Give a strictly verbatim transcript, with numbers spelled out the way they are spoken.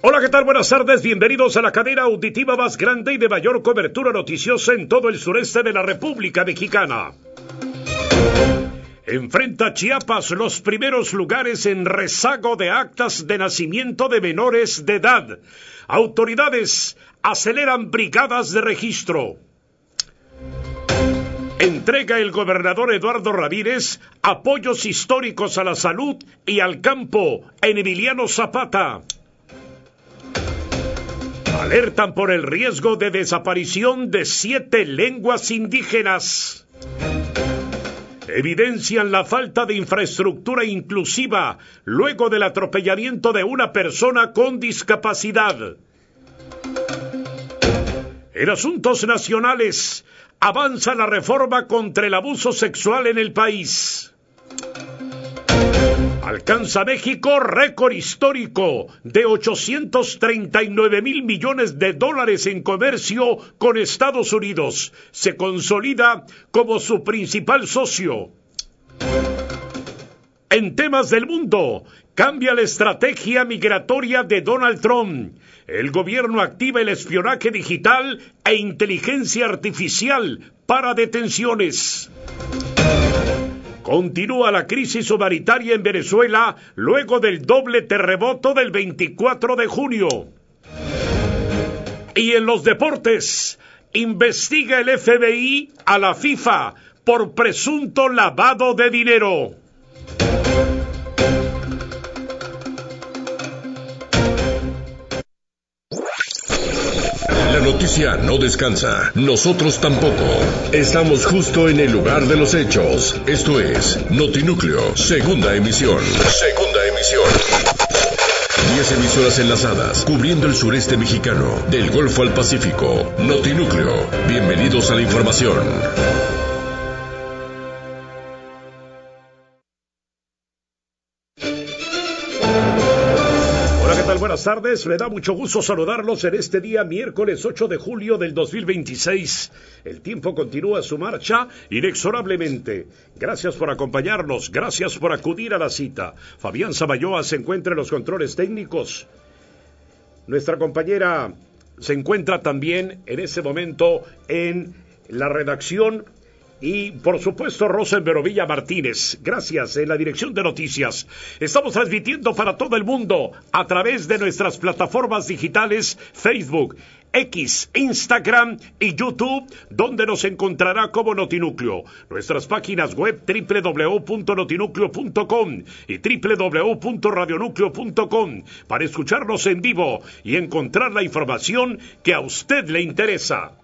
Hola, ¿qué tal? Buenas tardes, bienvenidos a la cadena auditiva más grande y de mayor cobertura noticiosa en todo el sureste de la República Mexicana. Enfrenta Chiapas los primeros lugares en rezago de actas de nacimiento de menores de edad. Autoridades aceleran brigadas de registro. Entrega el gobernador Eduardo Ramírez apoyos históricos a la salud y al campo en Emiliano Zapata. Alertan por el riesgo de desaparición de siete lenguas indígenas. Evidencian la falta de infraestructura inclusiva luego del atropellamiento de una persona con discapacidad. En asuntos nacionales, avanza la reforma contra el abuso sexual en el país. Alcanza México récord histórico de ochocientos treinta y nueve mil millones de dólares en comercio con Estados Unidos. Se consolida como su principal socio. En temas del mundo, cambia la estrategia migratoria de Donald Trump. El gobierno activa el espionaje digital e inteligencia artificial para detenciones. Continúa la crisis humanitaria en Venezuela luego del doble terremoto del veinticuatro de junio. Y en los deportes, investiga el F B I a la FIFA por presunto lavado de dinero. La noticia no descansa, nosotros tampoco. Estamos justo en el lugar de los hechos. Esto es Notinúcleo, segunda emisión. Segunda emisión. Diez emisoras enlazadas, cubriendo el sureste mexicano, del Golfo al Pacífico. Notinúcleo, bienvenidos a la información. Buenas tardes, me da mucho gusto saludarlos en este día miércoles ocho de julio del dos mil veintiséis. El tiempo continúa su marcha inexorablemente. Gracias por acompañarnos, gracias por acudir a la cita. Fabián Samayoa se encuentra en los controles técnicos. Nuestra compañera se encuentra también en ese momento en la redacción. Y, por supuesto, Rosenberg Villa Martínez. Gracias en la dirección de noticias. Estamos transmitiendo para todo el mundo a través de nuestras plataformas digitales Facebook, X, Instagram y YouTube, donde nos encontrará como Notinúcleo. Nuestras páginas web doble u doble u doble u punto notinúcleo punto com y doble u doble u doble u punto radionúcleo punto com para escucharnos en vivo y encontrar la información que a usted le interesa.